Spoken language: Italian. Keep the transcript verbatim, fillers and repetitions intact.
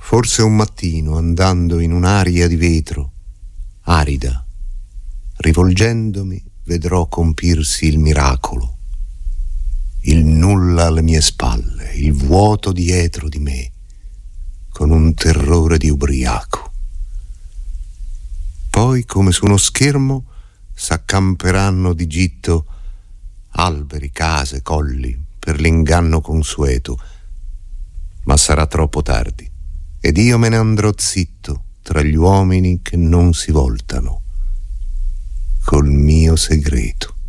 Forse un mattino, andando in un'aria di vetro, arida, rivolgendomi, vedrò compirsi il miracolo. Il nulla alle mie spalle, il vuoto dietro di me, con un terrore di ubriaco. Poi, come su uno schermo, s'accamperanno di gitto alberi, case, colli, per l'inganno consueto. Ma sarà troppo tardi, ed io me ne andrò zitto tra gli uomini che non si voltano, col mio segreto.